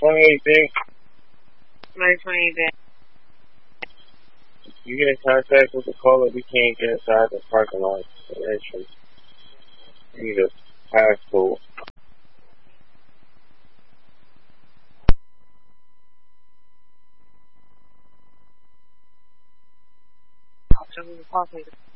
28 My 28. You get in contact with the caller, we can't get inside the parking lot. The entrance. You need a passport. I'll show you the call later.